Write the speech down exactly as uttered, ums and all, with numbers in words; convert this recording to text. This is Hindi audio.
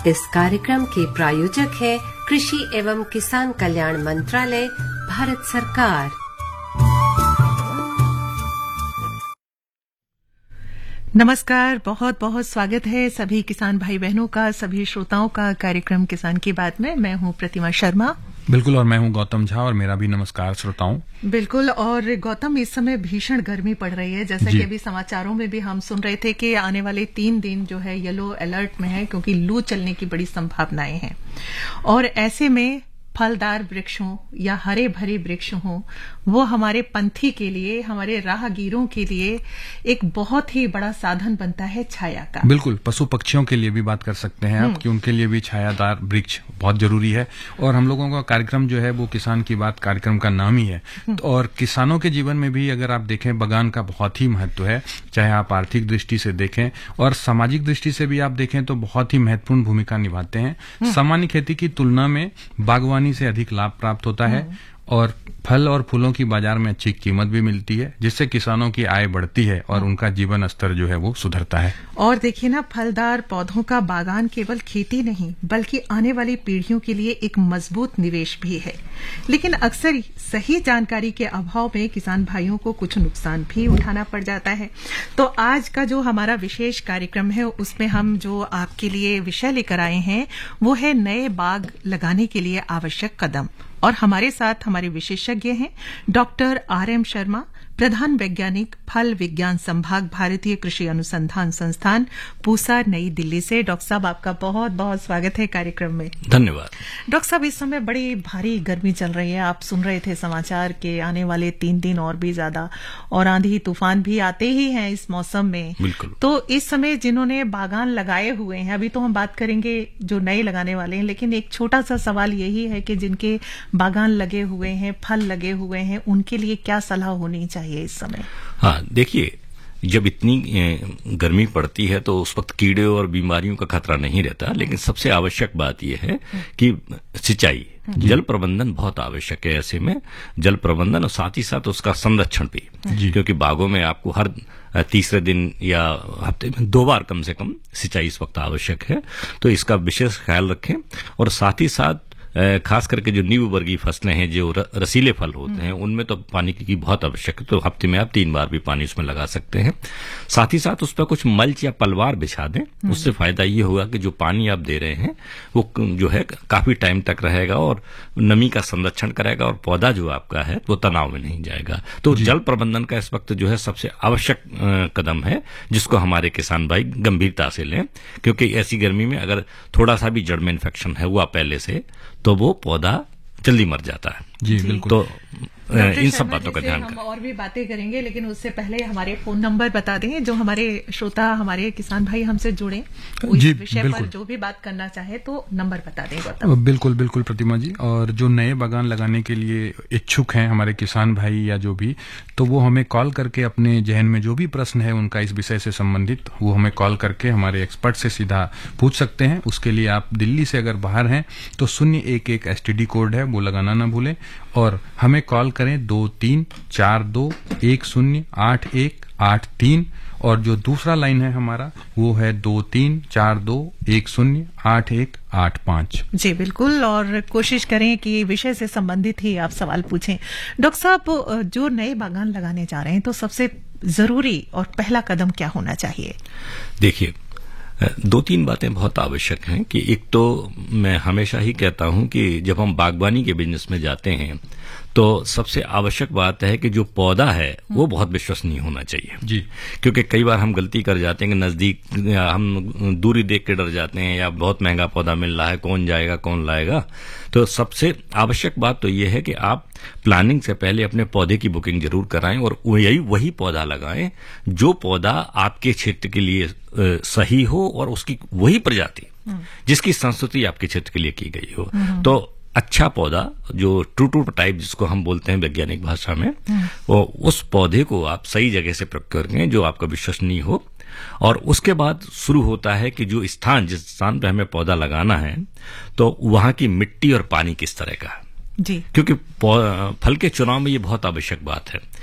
इस कार्यक्रम के प्रायोजक है कृषि एवं किसान कल्याण मंत्रालय, भारत सरकार। नमस्कार, बहुत बहुत स्वागत है सभी किसान भाई बहनों का, सभी श्रोताओं का कार्यक्रम किसान की बात में। मैं हूं प्रतिमा शर्मा। बिल्कुल, और मैं हूं गौतम झा, और मेरा भी नमस्कार श्रोताओं। बिल्कुल, और गौतम, इस समय भीषण गर्मी पड़ रही है, जैसा कि अभी समाचारों में भी हम सुन रहे थे कि आने वाले तीन दिन जो है येलो अलर्ट में है, क्योंकि लू चलने की बड़ी संभावनाएं हैं। और ऐसे में फलदार वृक्ष हों या हरे भरे वृक्ष हों, वो हमारे पंथी के लिए, हमारे राहगीरों के लिए एक बहुत ही बड़ा साधन बनता है छाया का। बिल्कुल, पशु पक्षियों के लिए भी बात कर सकते हैं आप कि उनके लिए भी छायादार वृक्ष बहुत जरूरी है। और हम लोगों का कार्यक्रम जो है वो किसान की बात कार्यक्रम का नाम ही है। और किसानों के जीवन में भी अगर आप देखें, बागान का बहुत ही महत्व है, चाहे आप आर्थिक दृष्टि से देखें और सामाजिक दृष्टि से भी आप देखें तो बहुत ही महत्वपूर्ण भूमिका निभाते हैं। सामान्य खेती की तुलना में बागवानी से अधिक लाभ प्राप्त होता है और फल और फूलों की बाजार में अच्छी कीमत भी मिलती है, जिससे किसानों की आय बढ़ती है और उनका जीवन स्तर जो है वो सुधरता है। और देखिए ना, फलदार पौधों का बागान केवल खेती नहीं बल्कि आने वाली पीढ़ियों के लिए एक मजबूत निवेश भी है। लेकिन अक्सर सही जानकारी के अभाव में किसान भाइयों को कुछ नुकसान भी उठाना पड़ जाता है। तो आज का जो हमारा विशेष कार्यक्रम है, उसमें हम जो आपके लिए विषय लेकर आए हैं वो है नए बाग लगाने के लिए आवश्यक कदम। और हमारे साथ हमारे विशेषज्ञ हैं डॉक्टर आर एम शर्मा, प्रधान वैज्ञानिक, फल विज्ञान संभाग, भारतीय कृषि अनुसंधान संस्थान, पूसा, नई दिल्ली से। डॉक्टर साहब, आपका बहुत बहुत स्वागत है कार्यक्रम में। धन्यवाद। डॉक्टर साहब, इस समय बड़ी भारी गर्मी चल रही है। आप सुन रहे थे समाचार के आने वाले तीन दिन और भी ज्यादा, और आंधी तूफान भी आते ही हैं इस मौसम में। बिल्कुल। तो इस समय जिन्होंने बागान लगाए हुए हैं, अभी तो हम बात करेंगे जो नए लगाने वाले हैं, लेकिन एक छोटा सा सवाल यही है कि जिनके बागान लगे हुए हैं, फल लगे हुए हैं, उनके लिए क्या सलाह होनी चाहिए इस समय? हाँ, देखिए, जब इतनी गर्मी पड़ती है तो उस वक्त कीड़े और बीमारियों का खतरा नहीं रहता, लेकिन सबसे आवश्यक बात यह है कि सिंचाई, जल प्रबंधन बहुत आवश्यक है। ऐसे में जल प्रबंधन और साथ ही साथ उसका संरक्षण भी, क्योंकि बागों में आपको हर तीसरे दिन या हफ्ते में दो बार कम से कम सिंचाई इस वक्त आवश्यक है। तो इसका विशेष ख्याल रखें। और साथ ही साथ खास करके जो नींबू वर्गीय फसलें हैं, जो रसीले फल होते हैं, उनमें तो पानी की बहुत आवश्यक है। तो हफ्ते में आप तीन बार भी पानी उसमें लगा सकते हैं। साथ ही साथ उस पर कुछ मल्च या पलवार बिछा दें। उससे फायदा ये होगा कि जो पानी आप दे रहे हैं वो जो है काफी टाइम तक रहेगा और नमी का संरक्षण करेगा, और पौधा जो आपका है वो तनाव में नहीं जाएगा। तो जल प्रबंधन का इस वक्त जो है सबसे आवश्यक कदम है, जिसको हमारे किसान भाई गंभीरता से लें, क्योंकि ऐसी गर्मी में अगर थोड़ा सा भी जड़ में इन्फेक्शन है हुआ पहले से, तो वो पौधा जल्दी मर जाता है। जी, बिल्कुल। तो इन सब बातों का ध्यान हम और भी बातें करेंगे, लेकिन उससे पहले हमारे फोन नंबर बता दें, जो हमारे श्रोता, हमारे किसान भाई हमसे जुड़े, इस विषय पर जो भी बात करना चाहे तो नंबर बता दें गौतम। बिल्कुल बिल्कुल प्रतिमा जी। और जो नए बागान लगाने के लिए इच्छुक हैं हमारे किसान भाई या जो भी, तो वो हमें कॉल करके अपने जहन में जो भी प्रश्न है उनका इस विषय से संबंधित, वो हमें कॉल करके हमारे एक्सपर्ट से सीधा पूछ सकते हैं। उसके लिए आप दिल्ली से अगर बाहर हैं तो शून्य एक एक एसटीडी कोड है, वो लगाना ना भूलें, और हमें कॉल करें दो तीन चार दो एक शून्य आठ एक आठ तीन। और जो दूसरा लाइन है हमारा वो है दो तीन चार दो एक शून्य आठ एक आठ पांच। जी बिल्कुल, और कोशिश करें कि विषय से संबंधित ही आप सवाल पूछें। डॉक्टर साहब, जो नए बागान लगाने जा रहे हैं तो सबसे जरूरी और पहला कदम क्या होना चाहिए? देखिए, दो तीन बातें बहुत आवश्यक हैं। कि एक तो मैं हमेशा ही कहता हूं कि जब हम बागवानी के बिजनेस में जाते हैं तो सबसे आवश्यक बात है कि जो पौधा है वो बहुत विश्वसनीय होना चाहिए। जी। क्योंकि कई बार हम गलती कर जाते हैं कि नजदीक हम दूरी देख के डर जाते हैं, या बहुत महंगा पौधा मिल रहा है, कौन जाएगा कौन लाएगा। तो सबसे आवश्यक बात तो ये है कि आप प्लानिंग से पहले अपने पौधे की बुकिंग जरूर कराएं और यही वही पौधा लगाएं जो पौधा आपके क्षेत्र के लिए सही हो और उसकी वही प्रजाति जिसकी संस्तुति आपके क्षेत्र के लिए की गई हो। तो अच्छा पौधा, जो ट्रू टू टाइप जिसको हम बोलते हैं वैज्ञानिक भाषा में, वो उस पौधे को आप सही जगह से प्रयोग करें जो आपका विश्वसनीय हो। और उसके बाद शुरू होता है कि जो स्थान, जिस स्थान पर हमें पौधा लगाना है, तो वहां की मिट्टी और पानी किस तरह का है। जी। क्योंकि फल के चुनाव में ये बहुत आवश्यक बात है।